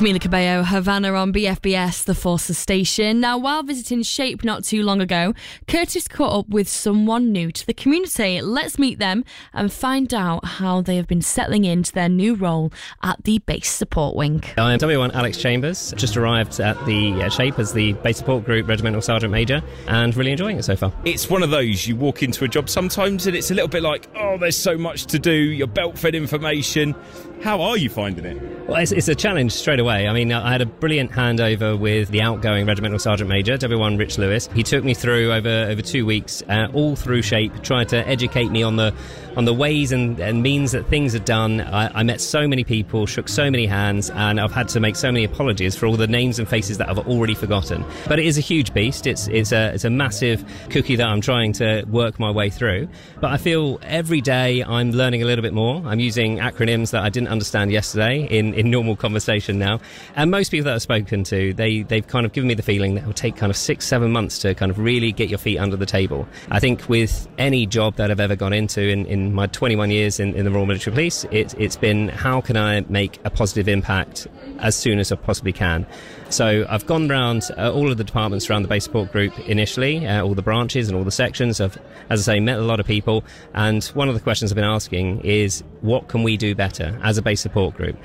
Camila Cabello, Havana on BFBS, the Forces station. Now, while visiting Shape not too long ago, Curtis caught up with someone new to the community. Let's meet them and find out how they have been settling into their new role at the Base Support Wing. I'm W1 Alex Chambers, just arrived at the Shape as the Base Support Group Regimental Sergeant Major and really enjoying it so far. It's one of those, you walk into a job sometimes and it's a little bit like, oh, there's so much to do, you're belt-fed information. How are you finding it? Well, it's a challenge straight away. I mean, I had a brilliant handover with the outgoing Regimental Sergeant Major, W1 Rich Lewis. He took me through over 2 weeks, all through Shape, tried to educate me on the ways and means that things are done. I met so many people, shook so many hands, and I've had to make so many apologies for all the names and faces that I've already forgotten. But it is a huge beast. It's a massive cookie that I'm trying to work my way through. But I feel every day I'm learning a little bit more. I'm using acronyms that I didn't understand yesterday in normal conversation now. And most people that I've spoken to, they've kind of given me the feeling that it will take kind of 6-7 months to kind of really get your feet under the table. I think with any job that I've ever gone into in my 21 years in the Royal Military Police, it's been how can I make a positive impact as soon as I possibly can. So I've gone around all of the departments around the Base Support Group initially, all the branches and all the sections. I've, as I say, met a lot of people, and one of the questions I've been asking is, what can we do better as a Base Support Group?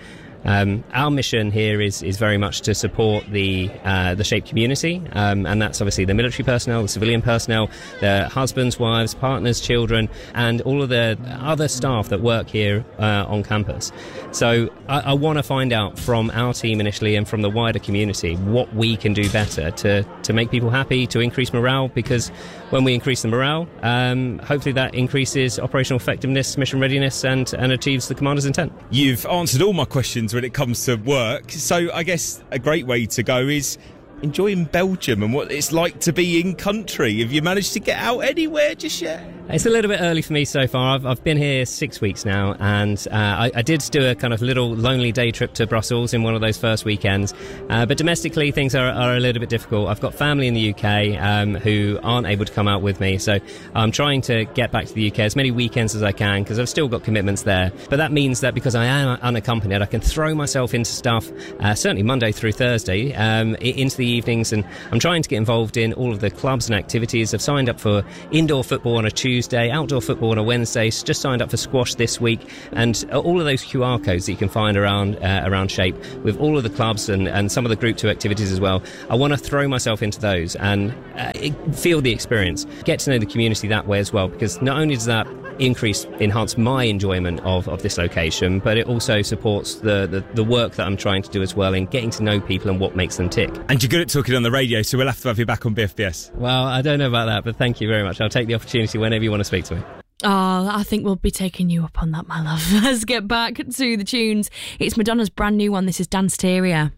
Our mission here is very much to support the Shape community, and that's obviously the military personnel, the civilian personnel, their husbands, wives, partners, children, and all of the other staff that work here on campus. So I want to find out from our team initially and from the wider community what we can do better to make people happy, to increase morale, because when we increase the morale, hopefully that increases operational effectiveness, mission readiness, and achieves the commander's intent. You've answered all my questions when it comes to work, so I guess a great way to go is enjoying Belgium and what it's like to be in country. Have you managed to get out anywhere just yet? It's a little bit early for me so far. I've been here 6 weeks now, and I did do a kind of little lonely day trip to Brussels in one of those first weekends. But domestically, things are a little bit difficult. I've got family in the UK who aren't able to come out with me, so I'm trying to get back to the UK as many weekends as I can because I've still got commitments there. But that means that because I am unaccompanied, I can throw myself into stuff, certainly Monday through Thursday, into the evenings, and I'm trying to get involved in all of the clubs and activities. I've signed up for indoor football on a Tuesday, outdoor football on a Wednesday, just signed up for squash this week, and all of those QR codes that you can find around Shape with all of the clubs and some of the Group 2 activities as well. I want to throw myself into those and feel the experience, get to know the community that way as well, because not only does that enhance my enjoyment of this location, but it also supports the work that I'm trying to do as well in getting to know people and what makes them tick. And you're good at talking on the radio, so we'll have to have you back on BFBS. Well, I don't know about that, but thank you very much. I'll take the opportunity whenever you want to speak to me. Oh, I think we'll be taking you up on that, my love. Let's get back to the tunes. It's Madonna's brand new one. This is Danceteria.